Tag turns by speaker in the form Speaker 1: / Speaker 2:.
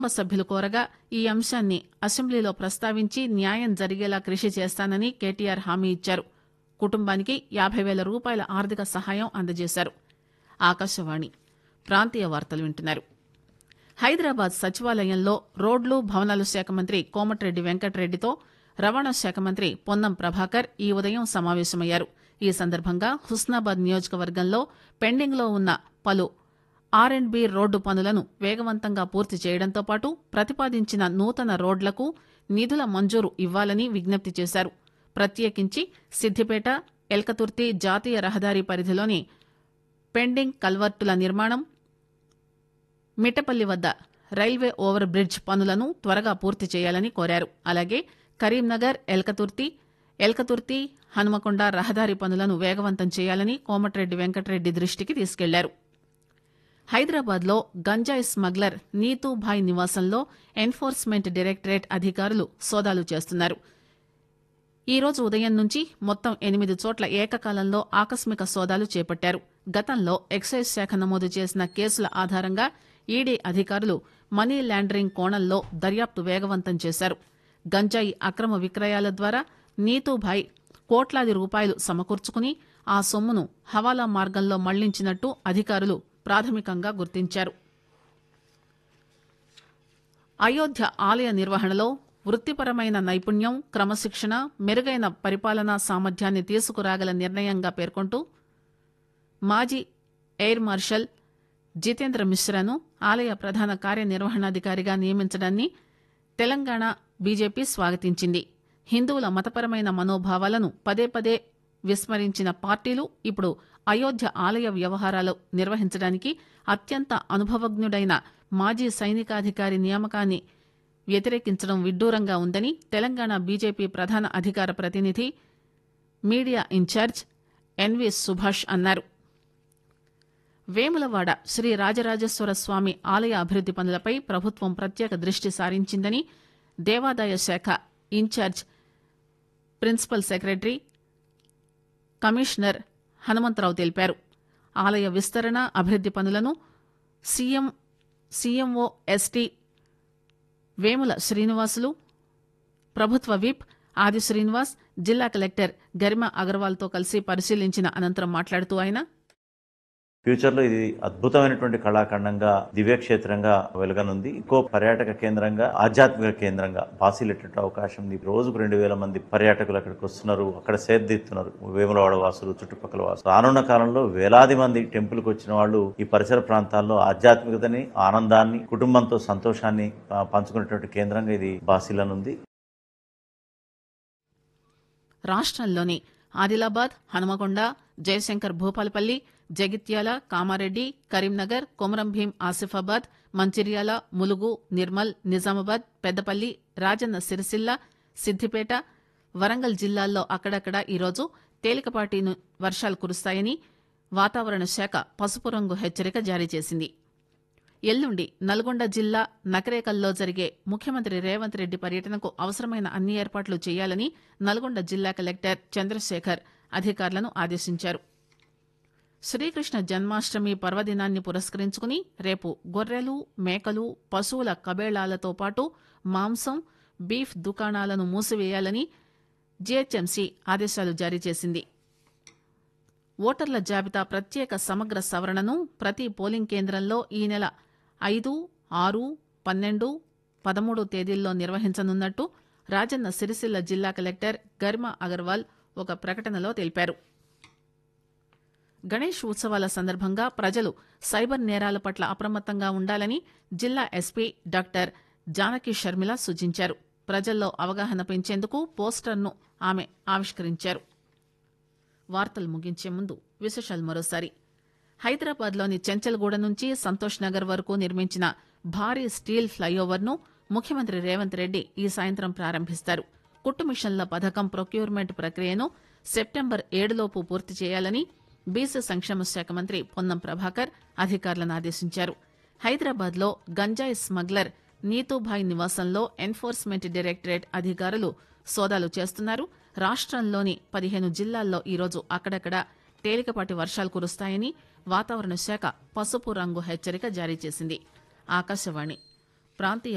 Speaker 1: సభ్యులు కోరగా ఈ అంశాన్ని అసెంబ్లీలో ప్రస్తావించి న్యాయం జరిగేలా కృషి చేస్తానని కేటీఆర్ హామీ ఇచ్చారు. కుటుంబానికి 50,000 రూపాయల ఆర్థిక సహాయం అందజేశారు. ఆకాశవాణి ప్రాంతీయ వార్తలు వింటున్నారు. హైదరాబాద్ సచివాలయంలో రోడ్లు భవనాల శాఖ మంత్రి కోమటిరెడ్డి వెంకటరెడ్డితో రవాణా శాఖ మంత్రి పొన్నం ప్రభాకర్ ఈ ఉదయం సమావేశమయ్యారు. ఈ సందర్భంగా హుస్నాబాద్ నియోజకవర్గంలో పెండింగ్లో ఉన్న పలు ఆర్&బి రోడ్డు పనులను వేగవంతంగా పూర్తి చేయడంతో పాటు ప్రతిపాదించిన నూతన రోడ్లకు నిధుల మంజూరు ఇవ్వాలని విజ్ఞప్తి చేశారు. ప్రత్యేకించి సిద్దిపేట ఎల్కతుర్తి జాతీయ రహదారి పరిధిలోని పెండింగ్ కల్వర్టుల నిర్మాణం, మిట్టపల్లి వద్ద రైల్వే ఓవర్ బ్రిడ్జ్ పనులను త్వరగా పూర్తి చేయాలని కోరారు. అలాగే కరీంనగర్ ఎల్కతుర్తి హనుమకొండ రహదారి పనులను వేగవంతం చేయాలని కోమటిరెడ్డి వెంకటరెడ్డి దృష్టికి తీసుకెళ్లారు. హైదరాబాద్ లో గంజాయి స్మగ్లర్ నీతూభాయ్ నివాసంలో ఎన్ఫోర్స్మెంట్ డైరెక్టరేట్ అధికారులు సోదాలు చేస్తున్నారు. ఈ రోజు ఉదయం నుంచి మొత్తం 8 చోట్ల ఏకకాలంలో ఆకస్మిక సోదాలు చేపట్టారు. గతంలో ఎక్సైజ్ శాఖ నమోదు చేసిన కేసుల ఆధారంగా ఈడీ అధికారులు మనీ లాండరింగ్ కోణంలో దర్యాప్తు వేగవంతం చేశారు. గంజాయి అక్రమ విక్రయాల ద్వారా నీతూభాయ్ కోట్లాది రూపాయలు సమకూర్చుకుని ఆ సొమ్మును హవాలా మార్గంలో మళ్లించినట్టు అధికారులు ప్రాథమికంగా గుర్తించారు. అయోధ్య ఆలయ నిర్వహణలో వృత్తిపరమైన నైపుణ్యం, క్రమశిక్షణ, మెరుగైన పరిపాలనా సామర్థ్యాన్ని తీసుకురాగల నిర్ణయంగా పేర్కొంటూ మాజీ ఎయిర్ మార్షల్ జితేంద్ర మిశ్రాను ఆలయ ప్రధాన కార్యనిర్వహణాధికారిగా నియమించడాన్ని తెలంగాణ బీజేపీ స్వాగతించింది. హిందువుల మతపరమైన మనోభావాలను పదే పదే విస్మరించిన పార్టీలు ఇప్పుడు అయోధ్య ఆలయ వ్యవహారాలు నిర్వహించడానికి అత్యంత అనుభవజ్ఞుడైన మాజీ సైనికాధికారి నియామకాన్ని వ్యతిరేకించడం విడ్డూరంగా ఉందని తెలంగాణ బీజేపీ ప్రధాన అధికార ప్రతినిధి, మీడియా ఇన్ఛార్జ్ ఎన్వి సుభాష్ అన్నారు. వేములవాడ శ్రీ రాజరాజేశ్వర స్వామి ఆలయ అభివృద్ది పనులపై ప్రభుత్వం ప్రత్యేక దృష్టి సారించిందని దేవాదాయ శాఖ incharge principal secretary, commissioner Hanumantharao తెలిపారు. ఆలయ విస్తరణ, అభివృద్ది పనులను సీఎంఓ ఎస్టీ వేముల శ్రీనివాసులు, ప్రభుత్వ విప్ ఆది శ్రీనివాస్, జిల్లా కలెక్టర్ గరిమా అగర్వాల్తో కలిసి పరిశీలించిన అనంతరం మాట్లాడుతూ ఆయన,
Speaker 2: ఫ్యూచర్ లో ఇది అద్భుతమైనటువంటి కళాఖండంగా, దివ్యక్షేత్రంగా వెలగనుంది. ఇంకో పర్యాటక కేంద్రంగా, ఆధ్యాత్మిక కేంద్రంగా బాసిల్లేటట్టు అవకాశం ఉంది. రోజుకు 2,000 మంది పర్యాటకులు అక్కడికి వస్తున్నారు, అక్కడ సేద్దిస్తున్నారు. వేములవాడ వాసులు, చుట్టుపక్కల వాసులు. రానున్న కాలంలో వేలాది మంది టెంపుల్ కు వచ్చిన వాళ్ళు ఈ పరిసర ప్రాంతాల్లో ఆధ్యాత్మికతని, ఆనందాన్ని, కుటుంబంతో సంతోషాన్ని పంచుకునేటువంటి కేంద్రంగా ఇది బాసిల్లనుంది.
Speaker 1: రాష్ట్రంలోని ఆదిలాబాద్, హనుమకొండ, జయశంకర్ భూపాలపల్లి, జగిత్యాల, కామారెడ్డి, కరీంనగర్, కొమరంభీం ఆసిఫాబాద్, మంచిర్యాల, ములుగు, నిర్మల్, నిజామాబాద్, పెద్దపల్లి, రాజన్న సిరిసిల్ల, సిద్దిపేట, వరంగల్ జిల్లాల్లో అక్కడక్కడ ఈరోజు తేలికపాటి వర్షాలు కురుస్తాయని వాతావరణ శాఖ పసుపు రంగు హెచ్చరిక జారీ చేసింది. ఎల్లుండి నల్గొండ జిల్లా నకరేకల్లో జరిగే ముఖ్యమంత్రి రేవంత్ రెడ్డి పర్యటనకు అవసరమైన అన్ని ఏర్పాట్లు చేయాలని నల్గొండ జిల్లా కలెక్టర్ చంద్రశేఖర్ అధికారులను ఆదేశించారు. శ్రీకృష్ణ జన్మాష్టమి పర్వదినాన్ని పురస్కరించుకుని రేపు గొర్రెలు, మేకలు, పశువుల కబేళాలతో పాటు మాంసం, బీఫ్ దుకాణాలను మూసివేయాలని జీహెచ్ఎంసీ ఆదేశాలు జారీ చేసింది. ఓటర్ల జాబితా ప్రత్యేక సమగ్ర సవరణను ప్రతి పోలింగ్ కేంద్రంలో ఈ నెల 5, 6, 12, 13 తేదీల్లో నిర్వహించనున్నట్టు రాజన్న సిరిసిల్ల జిల్లా కలెక్టర్ గరిమా అగర్వాల్ ఒక ప్రకటనలో తెలిపారు. గణేష్ ఉత్సవాల సందర్భంగా ప్రజలు సైబర్ నేరాల పట్ల అప్రమత్తంగా ఉండాలని జిల్లా ఎస్పీ డాక్టర్ జానకి షర్మిల సూచించారు. ప్రజల్లో అవగాహన పెంచేందుకు పోస్టర్ను ఆమె ఆవిష్కరించారు. వార్తలు ముగించే ముందు విశేషాలు మరోసారి. హైదరాబాద్లోని చెంచల్గూడ నుంచి సంతోష్ నగర్ వరకు నిర్మించిన భారీ స్టీల్ ఫ్లైఓవర్ను ముఖ్యమంత్రి రేవంత్ రెడ్డి ఈ సాయంత్రం ప్రారంభిస్తారు. కుట్టు మిషన్ల పథకం ప్రొక్యూర్మెంట్ ప్రక్రియను సెప్టెంబర్ 7లోపు పూర్తి చేయాలని బీసీ సంక్షేమ శాఖ మంత్రి పొన్నం ప్రభాకర్ అధికారులను ఆదేశించారు. హైదరాబాద్లో గంజాయి స్మగ్లర్ నీతూభాయ్ నివాసంలో ఎన్ఫోర్స్మెంట్ డైరెక్టరేట్ అధికారులు సోదాలు చేస్తున్నారు. రాష్ట్రంలోని 15 జిల్లాల్లో ఈరోజు అక్కడక్కడ తేలికపాటి వర్షాలు కురుస్తాయని వాతావరణ శాఖ పసుపు రంగు హెచ్చరిక జారీ చేసింది. ఆకాశవాణి ప్రాంతీయ